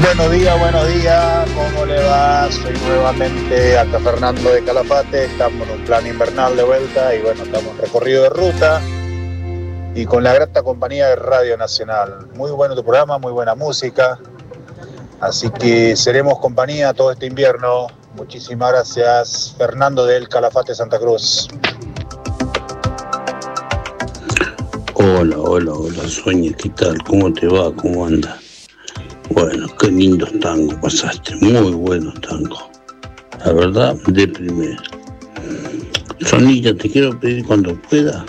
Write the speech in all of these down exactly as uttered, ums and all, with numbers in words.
Buenos días, buenos días, ¿cómo le va? Soy nuevamente acá Fernando de Calafate, estamos en un plan invernal de vuelta y bueno, estamos en recorrido de ruta y con la grata compañía de Radio Nacional. Muy bueno tu programa, muy buena música, así que seremos compañía todo este invierno. Muchísimas gracias, Fernando del Calafate, Santa Cruz. Hola, hola, hola, Sonia, ¿qué tal? ¿Cómo te va? ¿Cómo andas? Bueno, qué lindos tangos pasaste, muy buenos tangos. La verdad, de primera. Sonita, te quiero pedir cuando pueda.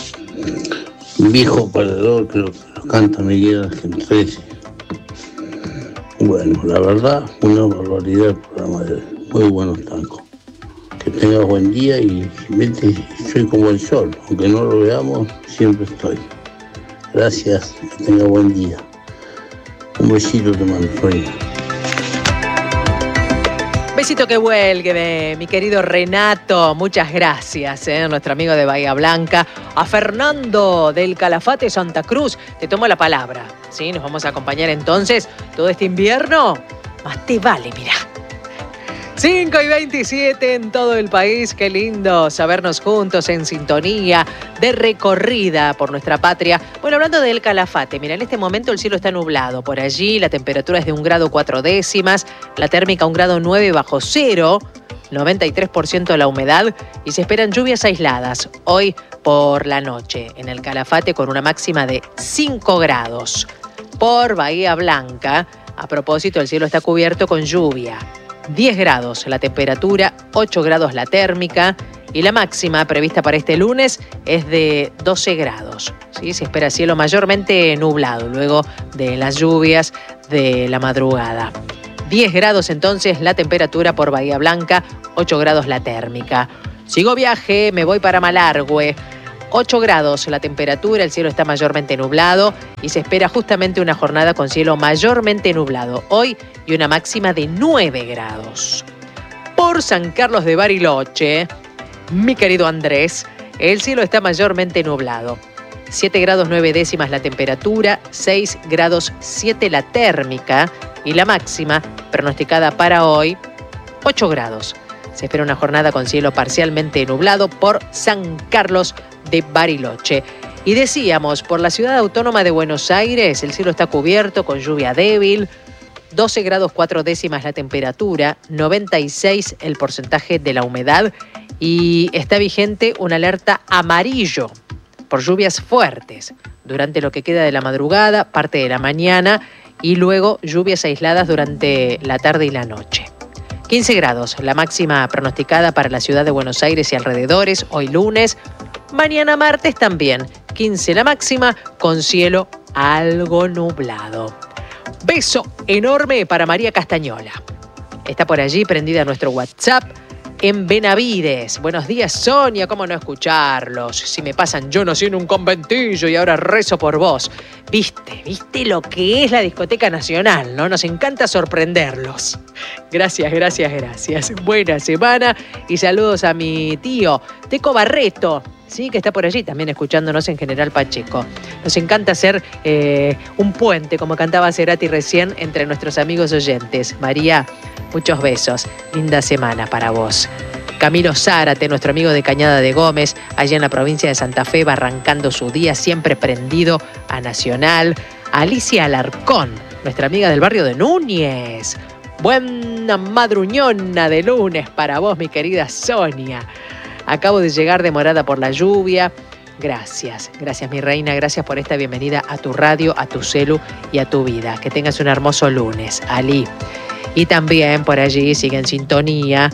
Viejo perdedor, creo que lo canta Miguel Ángel trece. Bueno, la verdad, una barbaridad el programa de hoy. Muy buenos tangos. Que tengas buen día y vete, soy como el sol, aunque no lo veamos, siempre estoy. Gracias, que tenga buen día. Un besito te mando, Sonia. Besito que vuelve, mi querido Renato. Muchas gracias, ¿eh? Nuestro amigo de Bahía Blanca. A Fernando del Calafate, Santa Cruz. Te tomo la palabra, ¿sí? Nos vamos a acompañar entonces todo este invierno. Más te vale, mirá. cinco y veintisiete en todo el país. Qué lindo sabernos juntos en sintonía de recorrida por nuestra patria. Bueno, hablando del Calafate, mira, en este momento el cielo está nublado. Por allí la temperatura es de un grado cuatro décimas, la térmica un grado nueve bajo cero, noventa y tres por ciento de la humedad y se esperan lluvias aisladas hoy por la noche en el Calafate con una máxima de cinco grados. Por Bahía Blanca, a propósito, el cielo está cubierto con lluvia. diez grados la temperatura, ocho grados la térmica y la máxima prevista para este lunes es de doce grados. ¿Sí? Se espera cielo mayormente nublado luego de las lluvias de la madrugada. diez grados entonces la temperatura por Bahía Blanca, ocho grados la térmica. Sigo viaje, me voy para Malargüe. ocho grados la temperatura, el cielo está mayormente nublado y se espera justamente una jornada con cielo mayormente nublado hoy y una máxima de nueve grados. Por San Carlos de Bariloche, mi querido Andrés, el cielo está mayormente nublado. siete grados nueve décimas la temperatura, seis grados siete la térmica y la máxima pronosticada para hoy, ocho grados. Se espera una jornada con cielo parcialmente nublado por San Carlos de Bariloche. Y decíamos, por la ciudad autónoma de Buenos Aires, el cielo está cubierto con lluvia débil, doce grados cuatro décimas la temperatura, noventa y seis el porcentaje de la humedad y está vigente una alerta amarillo por lluvias fuertes durante lo que queda de la madrugada, parte de la mañana y luego lluvias aisladas durante la tarde y la noche. quince grados, la máxima pronosticada para la ciudad de Buenos Aires y alrededores, hoy lunes. Mañana martes también, quince la máxima, con cielo algo nublado. Beso enorme para María Castañola. Está por allí prendida nuestro WhatsApp en Benavides. Buenos días, Sonia, ¿cómo no escucharlos? Si me pasan, yo nací en un conventillo y ahora rezo por vos. Viste, viste lo que es la discoteca nacional, ¿no? Nos encanta sorprenderlos. Gracias, gracias, gracias. Buena semana y saludos a mi tío, Teco Barreto, sí, que está por allí también escuchándonos en General Pacheco. Nos encanta hacer eh, un puente, como cantaba Cerati recién, entre nuestros amigos oyentes. María, muchos besos. Linda semana para vos. Camilo Zárate, nuestro amigo de Cañada de Gómez, allá en la provincia de Santa Fe, va arrancando su día, siempre prendido a Nacional. Alicia Alarcón, nuestra amiga del barrio de Núñez. Buena madruñona de lunes para vos, mi querida Sonia. Acabo de llegar demorada por la lluvia. Gracias, gracias mi reina, gracias por esta bienvenida a tu radio, a tu celu y a tu vida. Que tengas un hermoso lunes, Ali. Y también por allí sigue en sintonía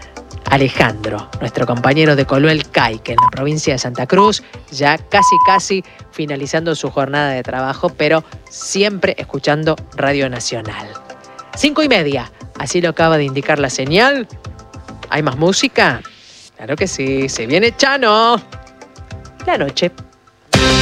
Alejandro, nuestro compañero de Coluel Caique, en la provincia de Santa Cruz, ya casi casi finalizando su jornada de trabajo, pero siempre escuchando Radio Nacional. Cinco y media, así lo acaba de indicar la señal. ¿Hay más música? Claro que sí, se viene Chano. La noche.